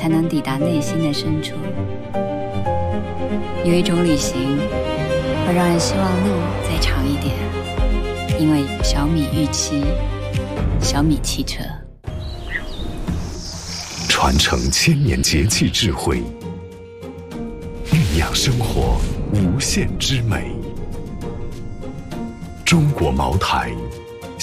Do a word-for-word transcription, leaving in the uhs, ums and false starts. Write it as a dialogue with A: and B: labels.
A: 才能抵达内心的深处。有一种旅行会让人希望路再长一点，因为小米预期，小米汽车
B: 传承千年节气智慧，酝酿生活无限之美。中国茅台，